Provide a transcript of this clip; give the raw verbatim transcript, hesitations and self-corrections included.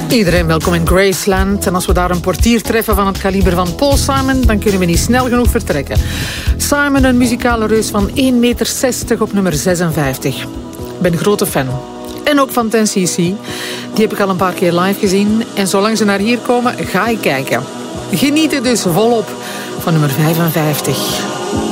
Iedereen welkom in Graceland. En als we daar een portier treffen van het kaliber van Paul Simon, dan kunnen we niet snel genoeg vertrekken. Simon, een muzikale reus van één meter zestig op nummer zesenvijftig. Ik ben een grote fan. En ook van ten C C. Die heb ik al een paar keer live gezien. En zolang ze naar hier komen, ga ik kijken. Genieten dus volop van nummer vijfenvijftig.